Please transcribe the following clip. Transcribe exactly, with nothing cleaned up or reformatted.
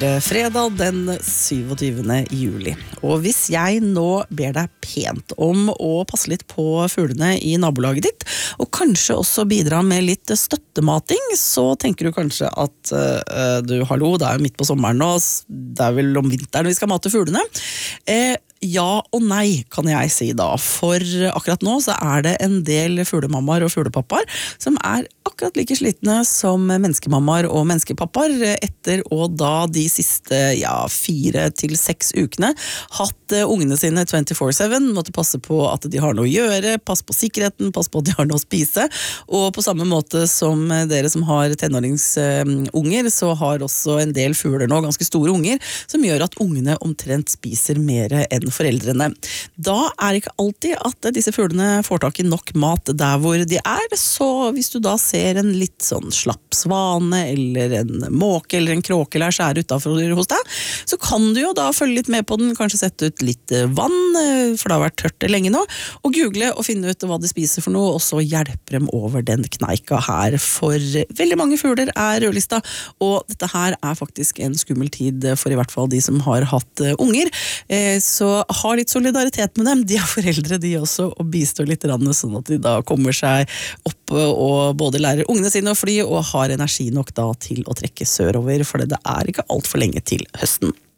Fredag den syvogtyvende juli. Og hvis jeg nå ber deg pent om å passe litt på fuglene i nabolaget ditt, og kanskje også bidra med litt støttemating, så tenker du kanskje at uh, du, hallo, det er jo midt på sommeren nå, det er vel om vinteren vi skal mate fuglene. Eh, Ja og nei, kan jeg si da, for akkurat nå så er det en del fuglemammaer og fuglepappaer som er akkurat like slitne som menneskemammaer og menneskepappaer etter å da de siste ja, fire til seks ukene hatt ungene sine twenty-four seven, måtte passe på at de har noe å gjøre, passe på sikkerheten, passe på at de har noe å spise, og på samme måte som dere som har tenåringsunger, så har også en del fugler nå, ganske store unger, som gjør at ungene omtrent spiser mer enn foreldrene. Da er ikke alltid at disse fuglene får tak i nok mat der hvor de er, så hvis du da ser en litt sånn slapp svane, eller en måke, eller en kråke eller skjær utenfor hos deg, så kan du jo da følge litt med på den, kanskje sette ut litt vann, for det har vært tørt lenge nå, og google og finne ut hva de spiser for noe, og så hjelpe dem over den kneika her, for veldig mange fugler er rødlista, og dette her er faktisk en skummel tid for i hvert fall de som har hatt unger, så ha litt solidaritet med dem, de er foreldre de også, og bistår litt rann, sånn at de da kommer seg opp og både lærer ungene sine å fly, og har energi nok da til å trekke sørover, for det er ikke alt for lenge til høsten.